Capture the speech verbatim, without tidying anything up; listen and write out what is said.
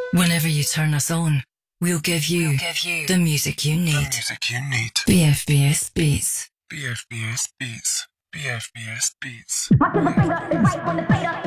Whenever you turn us on, we'll give you, We'll give you the music you the need. music you need. B F B S Beats. B F B S Beats. B F B S Beats. Watch the finger is right when the fader